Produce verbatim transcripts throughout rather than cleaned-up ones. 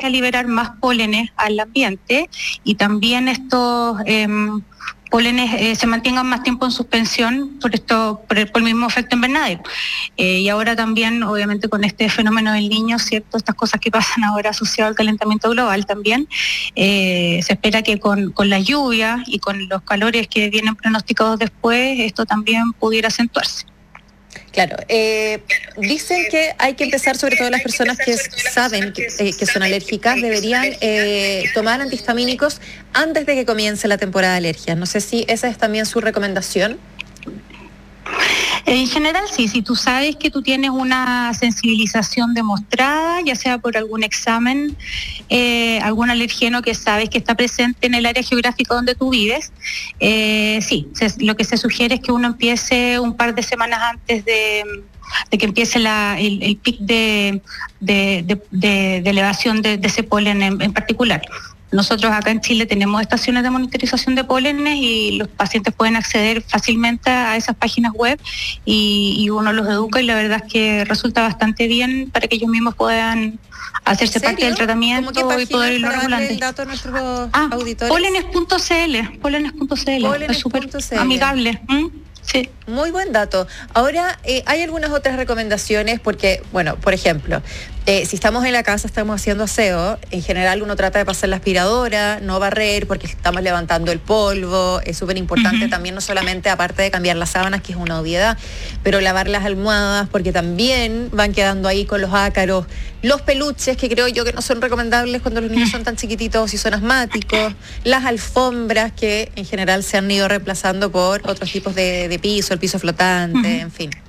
a liberar más pólenes al ambiente y también estos eh, pólenes eh, se mantengan más tiempo en suspensión por esto, por el, por el mismo efecto invernadero. Eh, y ahora también, obviamente, con este fenómeno del Niño, cierto, estas cosas que pasan ahora asociadas al calentamiento global también, eh, se espera que con, con la lluvia y con los calores que vienen pronosticados después, esto también pudiera acentuarse. Claro, eh, dicen que hay que empezar, sobre todo las personas que saben que, eh, que son alérgicas, deberían eh, tomar antihistamínicos antes de que comience la temporada de alergias. No sé si esa es también su recomendación. En general sí, si tú sabes que tú tienes una sensibilización demostrada, ya sea por algún examen, eh, algún alergeno que sabes que está presente en el área geográfica donde tú vives, eh, sí, se, lo que se sugiere es que uno empiece un par de semanas antes de, de que empiece la, el, el pic de, de, de, de, de elevación de, de ese polen en, en particular. Nosotros acá en Chile tenemos estaciones de monitorización de pólenes y los pacientes pueden acceder fácilmente a esas páginas web y, y uno los educa y la verdad es que resulta bastante bien para que ellos mismos puedan hacerse parte del tratamiento y poder irlo regulando. El dato a nuestros ah, auditores. Pólenes punto c l, pólenes punto c l, es súper amigable. ¿Mm? Sí. Muy buen dato. Ahora, eh, hay algunas otras recomendaciones porque, bueno, por ejemplo, eh, si estamos en la casa, estamos haciendo aseo, en general uno trata de pasar la aspiradora, no barrer porque estamos levantando el polvo, es súper importante uh-huh. también, no solamente aparte de cambiar las sábanas, que es una obviedad, pero lavar las almohadas porque también van quedando ahí con los ácaros, los peluches que creo yo que no son recomendables cuando los niños son tan chiquititos y son asmáticos, las alfombras que en general se han ido reemplazando por otros tipos de, de piso, el piso flotante, uh-huh. en fin.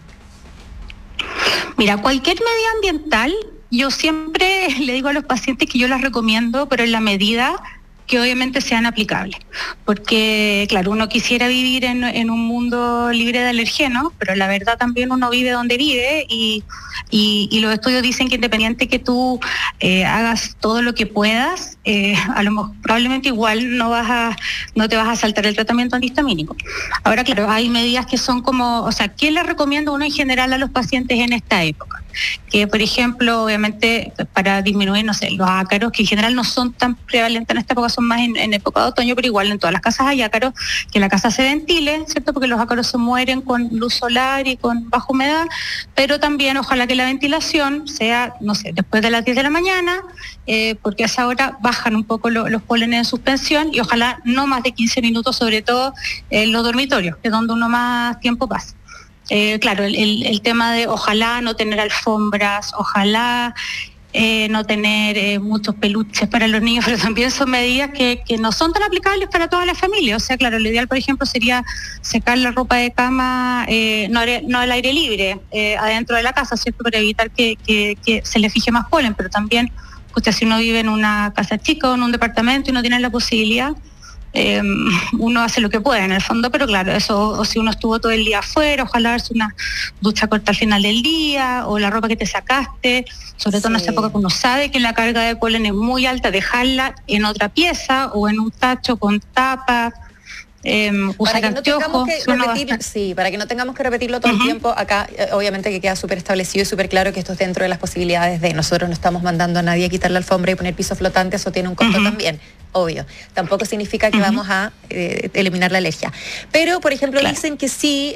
Mira, cualquier medida ambiental, yo siempre le digo a los pacientes que yo las recomiendo, pero en la medida que obviamente sean aplicables. Porque, claro, uno quisiera vivir en, en un mundo libre de alergenos, pero la verdad también uno vive donde vive y, y, y los estudios dicen que independiente que tú eh, hagas todo lo que puedas, eh, a lo mejor probablemente igual no vas a, no te vas a saltar el tratamiento antihistamínico. Ahora, claro, hay medidas que son como, o sea, ¿qué le recomienda uno en general a los pacientes en esta época? Que, por ejemplo, obviamente, para disminuir, no sé, los ácaros, que en general no son tan prevalentes en esta época, son más en, en época de otoño, pero igual en todas las casas hay ácaros, que la casa se ventile, ¿cierto? Porque los ácaros se mueren con luz solar y con baja humedad, pero también ojalá que la ventilación sea, no sé, después de las diez de la mañana, eh, porque a esa hora bajan un poco lo, los pólenes en suspensión y ojalá no más de quince minutos, sobre todo en los dormitorios, que es donde uno más tiempo pasa. Eh, claro, el, el, el tema de ojalá no tener alfombras, ojalá eh, no tener eh, muchos peluches para los niños, pero también son medidas que, que no son tan aplicables para toda la familia. O sea, claro, lo ideal, por ejemplo, sería secar la ropa de cama, eh, no, no al aire libre, eh, adentro de la casa, ¿cierto? Para evitar que, que, que se le fije más polen, pero también, usted si uno vive en una casa chica o en un departamento y no tiene la posibilidad, Eh, uno hace lo que puede en el fondo, pero claro, eso, o si uno estuvo todo el día afuera, ojalá darse una ducha corta al final del día, o la ropa que te sacaste, sobre todo sí. en esa época que uno sabe que la carga de polen es muy alta, dejarla en otra pieza o en un tacho con tapas. Eh, para que no tengamos que repetir, sí, para que no tengamos que repetirlo todo uh-huh. el tiempo, acá eh, obviamente que queda súper establecido y súper claro que esto es dentro de las posibilidades de nosotros no estamos mandando a nadie a quitar la alfombra y poner piso flotante, eso tiene un costo uh-huh. también, obvio. Tampoco significa que uh-huh. vamos a eh, eliminar la alergia. Pero, por ejemplo, claro. dicen que sí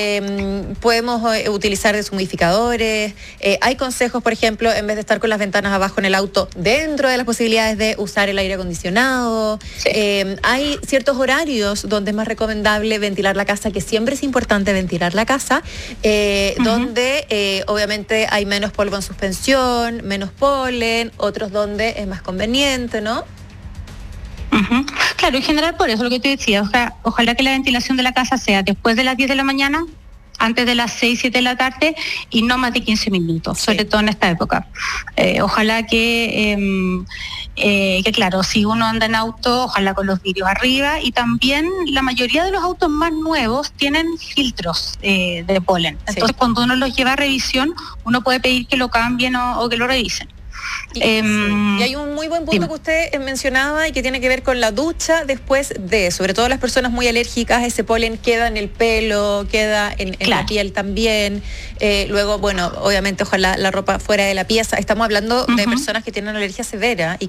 eh, podemos eh, utilizar deshumidificadores, eh, hay consejos, por ejemplo, en vez de estar con las ventanas abajo en el auto, dentro de las posibilidades de usar el aire acondicionado, sí. eh, hay ciertos horarios donde es más recomendable ventilar la casa, que siempre es importante ventilar la casa, eh, uh-huh. donde eh, obviamente hay menos polvo en suspensión, menos polen, otros donde es más conveniente, ¿no? Uh-huh. Claro, en general por eso lo que te decía, o sea, ojalá que la ventilación de la casa sea después de las diez de la mañana, antes de las seis, siete de la tarde y no más de quince minutos, sí. sobre todo en esta época. Eh, ojalá que, eh, eh, que, claro, si uno anda en auto, ojalá con los vidrios arriba y también la mayoría de los autos más nuevos tienen filtros eh, de polen. Entonces, sí. cuando uno los lleva a revisión, uno puede pedir que lo cambien o, o que lo revisen. Y, eh, sí. y hay un muy buen punto sí. que usted mencionaba y que tiene que ver con la ducha después de, sobre todo las personas muy alérgicas, ese polen queda en el pelo, queda en, en claro. la piel también. Eh, luego, bueno, obviamente ojalá la ropa fuera de la pieza. Estamos hablando uh-huh. de personas que tienen alergia severa y